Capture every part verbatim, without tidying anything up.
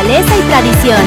naturaleza y tradición.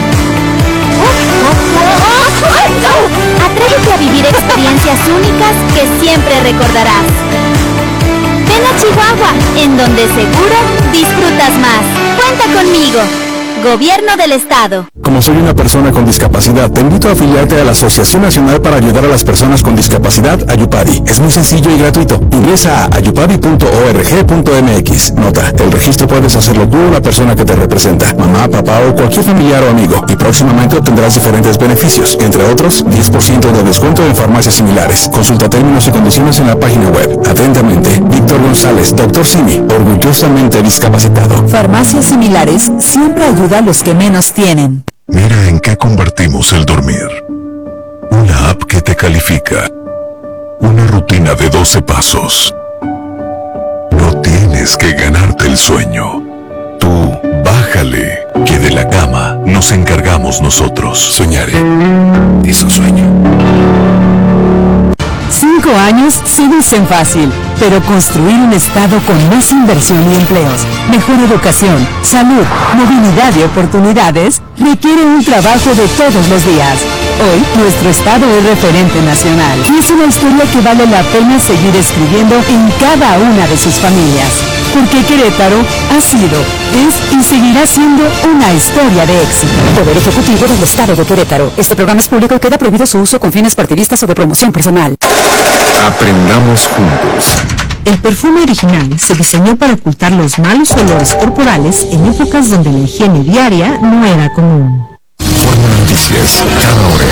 Atrévete a vivir experiencias únicas que siempre recordarás. Ven a Chihuahua, en donde seguro disfrutas más. Cuenta conmigo. Gobierno del Estado. Como soy una persona con discapacidad, te invito a afiliarte a la Asociación Nacional para Ayudar a las Personas con Discapacidad, Ayupadi. Es muy sencillo y gratuito. Ingresa a ayupadi punto org punto m x. Nota, el registro puedes hacerlo tú o la persona que te representa, mamá, papá o cualquier familiar o amigo. Y próximamente obtendrás diferentes beneficios, entre otros, diez por ciento de descuento en farmacias similares. Consulta términos y condiciones en la página web. Atentamente, Víctor González, doctor Simi, orgullosamente discapacitado. Farmacias similares siempre ayuda a los que menos tienen. Mira en qué convertimos el dormir. Una app que te califica. Una rutina de doce pasos. No tienes que ganarte el sueño. Tú, bájale, que de la cama nos encargamos nosotros. Soñaré. Es un sueño. Cinco años sí dicen fácil, pero construir un estado con más inversión y empleos, mejor educación, salud, movilidad y oportunidades requiere un trabajo de todos los días. Hoy, nuestro estado es referente nacional y es una historia que vale la pena seguir escribiendo en cada una de sus familias. Porque Querétaro ha sido, es y seguirá siendo una historia de éxito. Poder Ejecutivo del Estado de Querétaro. Este programa es público y queda prohibido su uso con fines partidistas o de promoción personal. Aprendamos juntos. El perfume original se diseñó para ocultar los malos olores corporales en épocas donde la higiene diaria no era común. Forma Noticias, cada hora.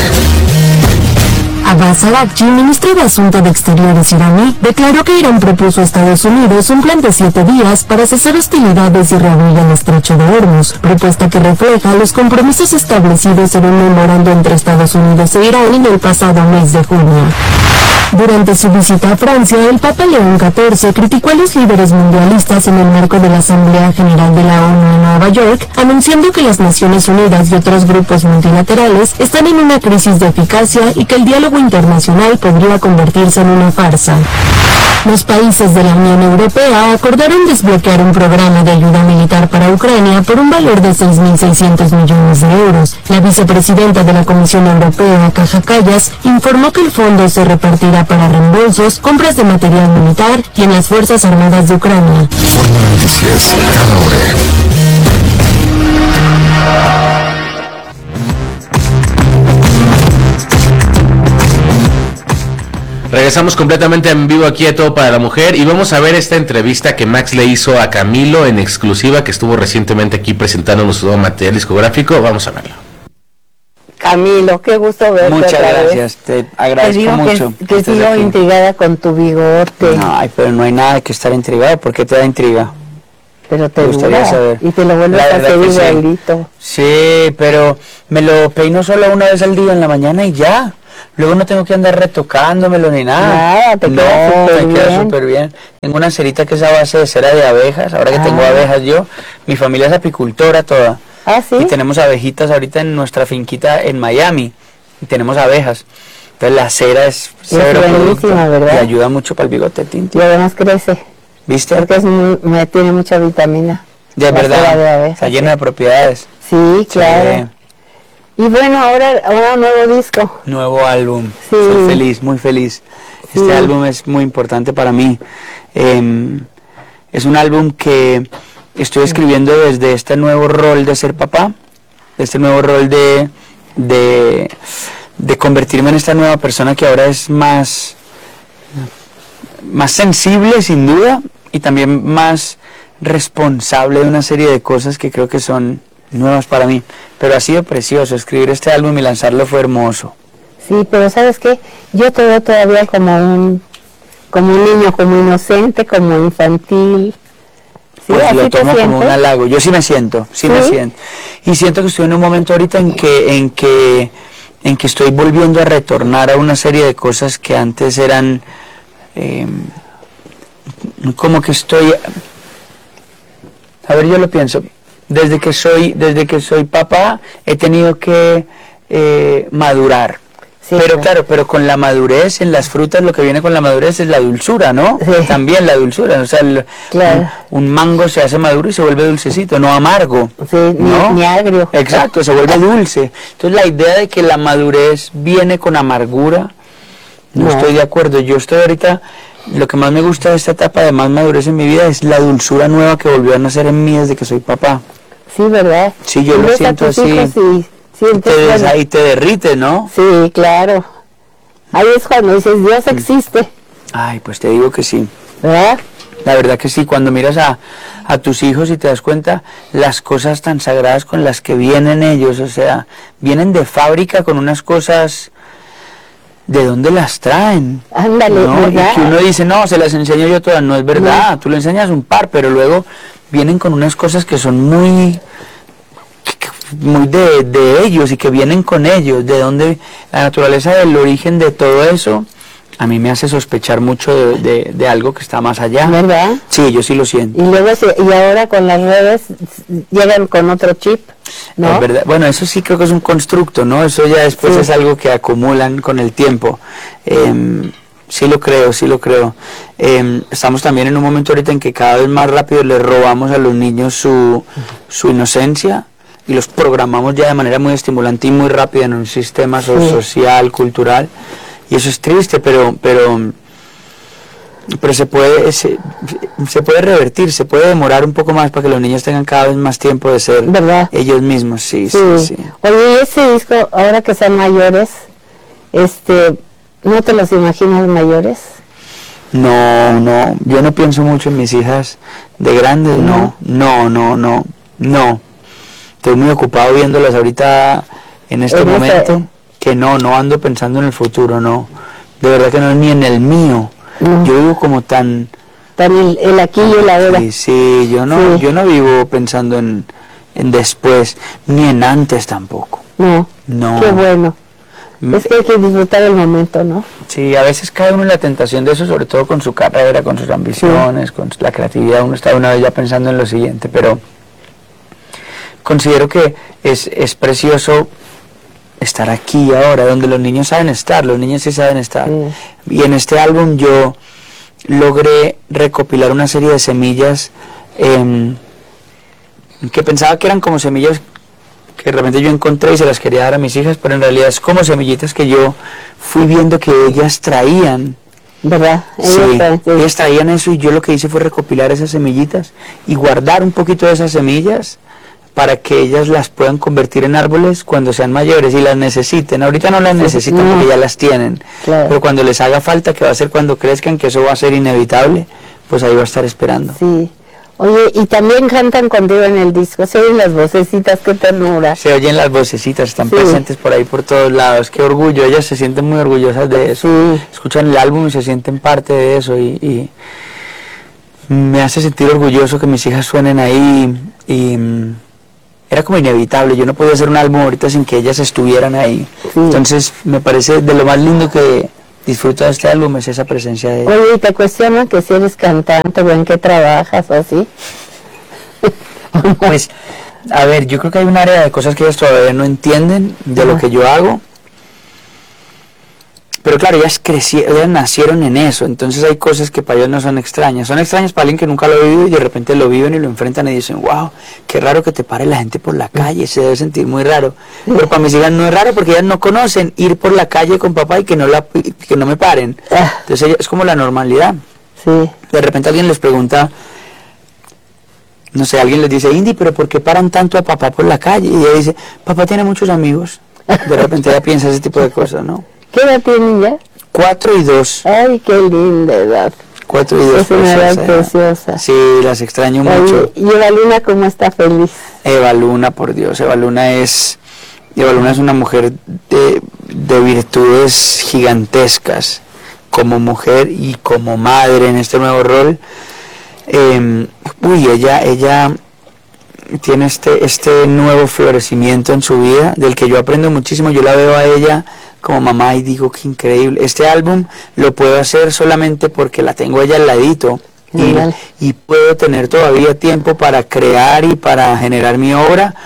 Abbas Araghchi, ministro de Asuntos de Exteriores iraní, declaró que Irán propuso a Estados Unidos un plan de siete días para cesar hostilidades y reabrir el estrecho de Hormuz, propuesta que refleja los compromisos establecidos en un memorando entre Estados Unidos e Irán en el pasado mes de junio. Durante su visita a Francia, el Papa León catorce criticó a los líderes mundialistas en el marco de la Asamblea General de la ONU en Nueva York, anunciando que las Naciones Unidas y otros grupos multilaterales están en una crisis de eficacia y que el diálogo internacional podría convertirse en una farsa. Los países de la Unión Europea acordaron desbloquear un programa de ayuda militar para Ucrania por un valor de seis mil seiscientos millones de euros. La vicepresidenta de la Comisión Europea, Kaja Kallas, informó que el fondo se repartirá para reembolsos, compras de material militar y en las Fuerzas Armadas de Ucrania. Forma Noticias, cada hora. Regresamos completamente en vivo aquí a Todo para la Mujer y vamos a ver esta entrevista que Max le hizo a Camilo en exclusiva, que estuvo recientemente aquí presentándonos su nuevo material discográfico. Vamos a verlo. Camilo, qué gusto verte. Muchas otra gracias, vez. te agradezco te digo mucho. Que, que sigo intrigada con tu bigote. No, ay, pero no hay nada que estar intrigado. ¿Por qué te da intriga? Pero te gustaría saber. Y te lo vuelves a hacer igualito. Sí. sí, pero me lo peino solo una vez al día en la mañana y ya. Luego no tengo que andar retocándomelo ni nada. Nada, te queda no, súper me bien. queda súper bien. Tengo una cerita que es a base de cera de abejas. Ahora que ah. tengo abejas yo, mi familia es apicultora toda. Ah, sí. Y tenemos abejitas ahorita en nuestra finquita en Miami. Y tenemos abejas. Entonces la cera es cero buenísima, ¿verdad? Y ayuda mucho para el bigote, Tinti. Y además crece. ¿Viste? Porque es muy, me tiene mucha vitamina. De verdad. De abejas, está llena sí. de propiedades. Sí, claro. Sí. Y bueno, ahora, ahora un nuevo disco. Nuevo álbum. Sí. Soy feliz, muy feliz. Este sí. álbum es muy importante para mí. Eh, es un álbum que estoy escribiendo desde este nuevo rol de ser papá, de este nuevo rol de, de, de convertirme en esta nueva persona que ahora es más, más sensible, sin duda, y también más responsable de una serie de cosas que creo que son nuevas para mí, pero ha sido precioso. Escribir este álbum y lanzarlo fue hermoso. Sí, pero ¿sabes qué? Yo te veo todavía como un como un niño, como inocente, como infantil. ¿Sí? Pues ¿Así lo tomo te como un halago. Yo sí me siento, sí, sí me siento. Y siento que estoy en un momento ahorita en que en que en que estoy volviendo a retornar a una serie de cosas que antes eran eh, como que estoy, a ver, yo lo pienso. Desde que soy, desde que soy papá, he tenido que eh, madurar. Sí, pero claro. claro, pero con la madurez, en las frutas lo que viene con la madurez es la dulzura, ¿no? Sí. También la dulzura, o sea, el- Claro. un, un mango se hace maduro y se vuelve dulcecito, no amargo. Sí, ni, ¿no? ni agrio. Exacto, se vuelve dulce. Entonces la idea de que la madurez viene con amargura, no, No. estoy de acuerdo. Yo estoy ahorita, lo que más me gusta de esta etapa de más madurez en mi vida es la dulzura nueva que volvió a nacer en mí desde que soy papá. Sí, ¿verdad? Sí, yo Y lo ves a siento tus así. hijos y Te, sientes, des- bueno, ahí te derrite, ¿no? sí, claro. Ahí es cuando dices, Dios existe, Ay, pues te digo que sí. ¿verdad? La verdad que sí, cuando miras a, a tus hijos y te das cuenta las cosas tan sagradas con las que vienen ellos, o sea, vienen de fábrica con unas cosas, ¿de dónde las traen? Ándale, ¿No? Y ¿verdad? que uno dice, no, se las enseño yo todas, no es verdad, tú le enseñas un par, pero luego vienen con unas cosas que son muy muy de, de ellos y que vienen con ellos, de dónde la naturaleza del origen de todo eso, a mí me hace sospechar mucho de, de- de algo que está más allá. ¿Verdad? Sí, yo sí lo siento. Y luego, se- y ahora con las redes llegan con otro chip, ¿no? Es verdad. Bueno, eso sí creo que es un constructo, ¿no? Eso ya después Sí. es algo que acumulan con el tiempo. Em, sí lo creo, sí lo creo. Em, estamos también en un momento ahorita en que cada vez más rápido le robamos a los niños su, su inocencia y los programamos ya de manera muy estimulante y muy rápida en un sistema so- Sí. social, cultural. Y eso es triste, pero... pero pero se puede se, se puede revertir, se puede demorar un poco más para que los niños tengan cada vez más tiempo de ser ¿Verdad? ellos mismos, sí, Sí. sí, sí. Oye, y ese disco, ahora que son mayores, este, ¿no te los imaginas mayores? No, no, yo no pienso mucho en mis hijas de grandes, no, no, no, no, no. Estoy muy ocupado viéndolas ahorita en este En ese- momento, que no, no ando pensando en el futuro, no. De verdad que no, ni en el mío. No. Yo vivo como tan... Tan el, el aquí y el ahora. Sí, sí, yo no, Sí. yo no vivo pensando en, en después, ni en antes tampoco. No. No. Qué bueno. Mm. Es que hay que disfrutar el momento, ¿no? Sí, a veces cae uno en la tentación de eso, sobre todo con su carrera, con sus ambiciones, con la creatividad. Uno está una vez ya pensando en lo siguiente, pero considero que es, es precioso estar aquí y ahora, donde los niños saben estar, los niños sí saben estar. Sí. Y en este álbum yo logré recopilar una serie de semillas em, que pensaba que eran como semillas que de repente yo encontré y se las quería dar a mis hijas, pero en realidad es como semillitas que yo fui viendo que ellas traían. ¿Verdad? Sí, Ellos traen, sí. ellas traían eso y yo lo que hice fue recopilar esas semillitas y guardar un poquito de esas semillas para que ellas las puedan convertir en árboles cuando sean mayores y las necesiten. Ahorita no las necesitan no. porque ya las tienen, Claro. pero cuando les haga falta, que va a ser cuando crezcan, que eso va a ser inevitable, pues ahí va a estar esperando. Sí. Oye, y también cantan contigo en el disco, se oyen las vocecitas, qué ternura. Se oyen las vocecitas, están Sí. presentes por ahí por todos lados. Qué orgullo, ellas se sienten muy orgullosas de eso. Sí. Escuchan el álbum y se sienten parte de eso y, y me hace sentir orgulloso que mis hijas suenen ahí y mm, era como inevitable. Yo no podía hacer un álbum ahorita sin que ellas estuvieran ahí. Sí. Entonces me parece de lo más lindo que disfruto de este álbum es esa presencia de ellas. Oye, ¿y te cuestionan que si eres cantante o en qué trabajas o así? Pues, a ver, yo creo que hay un área de cosas que ellas todavía no entienden de lo Ajá. que yo hago. Pero claro, ellas crecieron, ellas nacieron en eso, entonces hay cosas que para ellos no son extrañas. Son extrañas para alguien que nunca lo ha vivido y de repente lo viven y lo enfrentan y dicen, wow, qué raro que te pare la gente por la calle, se debe sentir muy raro. Pero para mis hijas no es raro porque ellas no conocen ir por la calle con papá y que no, la, que no me paren. Ah. Entonces ellas- es como la normalidad. Sí. De repente alguien les pregunta, no sé, alguien les dice, Indy, pero ¿por qué paran tanto a papá por la calle? Y ella dice, papá tiene muchos amigos. De repente ella piensa ese tipo de cosas, ¿no? ¿Qué edad tienen ya? Cuatro y dos. Ay, qué linda edad. Cuatro y dos. Es una edad preciosa. preciosa. Sí, las extraño mucho. Oye, y Eva Luna, ¿cómo está feliz? Eva Luna, por Dios, Eva Luna es, Eva Luna es una mujer de, de virtudes gigantescas, como mujer y como madre en este nuevo rol. Eh, uy, ella, ella tiene este, este nuevo florecimiento en su vida, del que yo aprendo muchísimo. Yo la veo a ella como mamá y digo, qué increíble. Este álbum lo puedo hacer solamente porque la tengo ella al ladito. Y, Genial. y puedo tener todavía tiempo para crear y para generar mi obra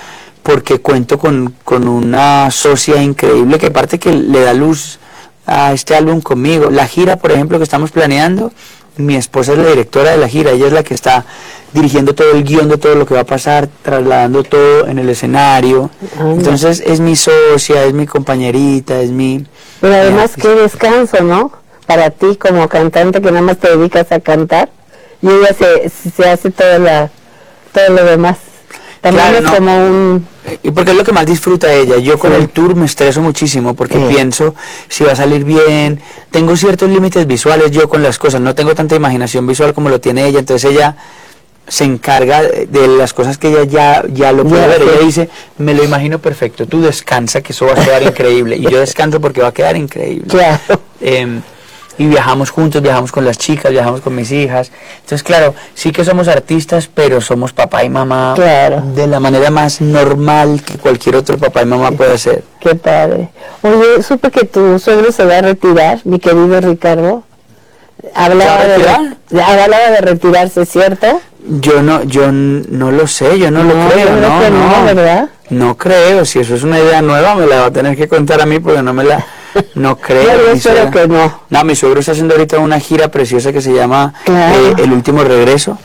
porque cuento con, con una socia increíble que aparte que le da luz a este álbum conmigo. La gira, por ejemplo, que estamos planeando, mi esposa es la directora de la gira, ella es la que está dirigiendo todo el guión de todo lo que va a pasar, trasladando todo en el escenario. Anda. Entonces es mi socia, es mi compañerita, es mi... Pero además qué descanso, ¿no? Para ti como cantante que nada más te dedicas a cantar y ella se, se hace todo, la, todo lo demás. También claro, es no. como un... Y porque es lo que más disfruta ella. Yo con sí. el tour me estreso muchísimo porque sí. pienso si va a salir bien. Tengo ciertos límites visuales yo con las cosas, no tengo tanta imaginación visual como lo tiene ella, entonces ella se encarga de las cosas que ella ya, ya lo puede ver. Ella dice, me lo imagino perfecto, tú descansa que eso va a quedar increíble. Y yo descanso porque va a quedar increíble. Claro. Eh, y viajamos juntos, viajamos con las chicas, viajamos con mis hijas. Entonces, claro, sí que somos artistas, pero somos papá y mamá claro. de la manera más normal que cualquier otro papá y mamá puede hacer. Qué padre. Oye, supe que tu suegro se va a retirar, mi querido Ricardo. Hablaba de, re hablaba de retirarse, ¿cierto? Yo no, yo no lo sé, yo no, no lo creo, no, no, no, ¿verdad? No creo, si eso es una idea nueva me la va a tener que contar a mí porque no me la... No creo. Yo espero que no. No, mi suegro está haciendo ahorita una gira preciosa que se llama claro. eh, El Último Regreso,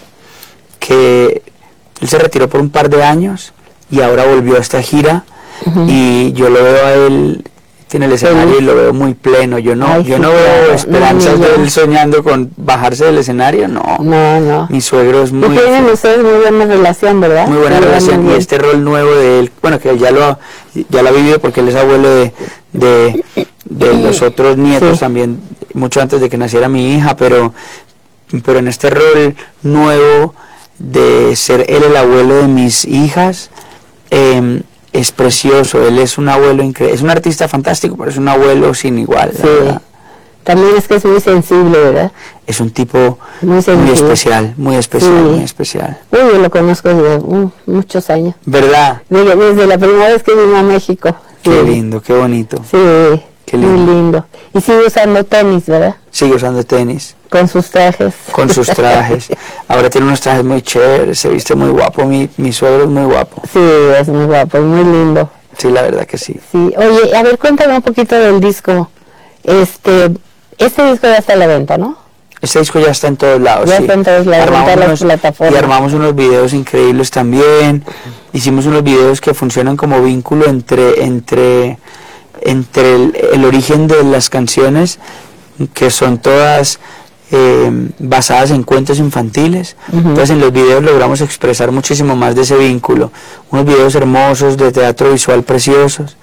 que él se retiró por un par de años y ahora volvió a esta gira uh-huh. y yo lo veo a él en el escenario sí. y lo veo muy pleno. Yo no, Ay, yo sí, no veo claro. esperanzas no, de él soñando con bajarse del escenario, no. No, no. Mi suegro es muy... Y tienen ustedes muy buena relación, ¿verdad? Muy buena muy relación y este rol nuevo de él, bueno, que ya lo ha, ya lo ha vivido porque él es abuelo de, de, de los otros nietos sí. también, mucho antes de que naciera mi hija, pero, pero en este rol nuevo de ser él el abuelo de mis hijas, eh, es precioso, él es un abuelo increíble, es un artista fantástico, pero es un abuelo sin igual. Sí. También es que es muy sensible, ¿verdad? Es un tipo muy, muy especial, muy especial, sí. muy especial. Uy, yo lo conozco desde uh, muchos años. ¿Verdad? Desde, desde la primera vez que vine a México. Qué sí. lindo, qué bonito. Sí, qué lindo. Muy lindo. Y sigue usando tenis, ¿verdad? Sigue usando tenis. Con sus trajes. Con sus trajes. Ahora tiene unos trajes muy chéveres, se viste muy guapo, mi, mi suegro es muy guapo. Sí, es muy guapo, es muy lindo. Sí, la verdad que sí. Sí, oye, a ver, cuéntame un poquito del disco. Este, este disco ya está a la venta, ¿no? Este disco ya está en todos lados, ya sí. está en todos lados, en todas las plataformas. Y armamos unos videos increíbles también. Hicimos unos videos que funcionan como vínculo entre, entre, entre el, el origen de las canciones, que son todas... Eh, basadas en cuentos infantiles. Uh-huh. Entonces en los videos logramos expresar muchísimo más de ese vínculo, unos videos hermosos de teatro visual preciosos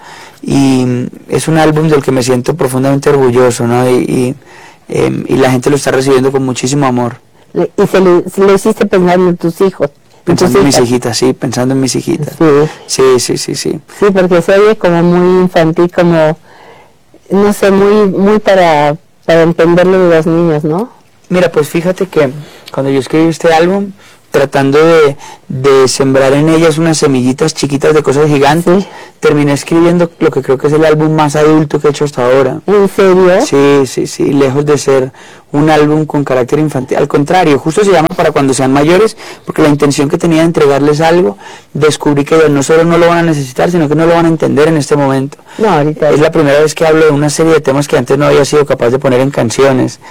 y es un álbum del que me siento profundamente orgulloso, ¿no? y, y, eh, y la gente lo está recibiendo con muchísimo amor. Y se lo, se lo hiciste pensando en tus hijos. Pensando en mis hijitas, sí, pensando en mis hijitas. Sí, sí, sí, sí. Sí, sí porque se oye como muy infantil, como, no sé, muy, muy para, para entenderlo de los niños, ¿no? Mira, pues fíjate que cuando yo escribí este álbum, tratando de, de sembrar en ellas unas semillitas chiquitas de cosas gigantes, sí. terminé escribiendo lo que creo que es el álbum más adulto que he hecho hasta ahora. ¿En serio? Sí, sí, sí, lejos de ser un álbum con carácter infantil. Al contrario, justo se llama Para Cuando Sean Mayores, porque la intención que tenía de entregarles algo, descubrí que no solo no lo van a necesitar, sino que no lo van a entender en este momento. No, ahorita es la primera vez que hablo de una serie de temas que antes no había sido capaz de poner en canciones.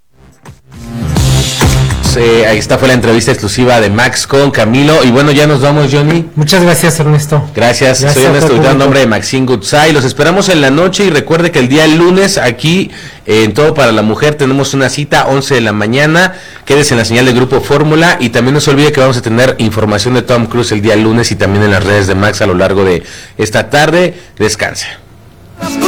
Eh, ahí está, fue la entrevista exclusiva de Max con Camilo. Y bueno, ya nos vamos, Johnny. Muchas gracias, Ernesto. Gracias, gracias soy Ernesto Vidal, nombre de Maxine Goodside. Los esperamos en la noche y recuerde que el día lunes aquí eh, en Todo para la Mujer tenemos una cita, once de la mañana. Quédese en la señal del Grupo Fórmula y también no se olvide que vamos a tener información de Tom Cruise el día lunes y también en las redes de Max a lo largo de esta tarde. Descanse.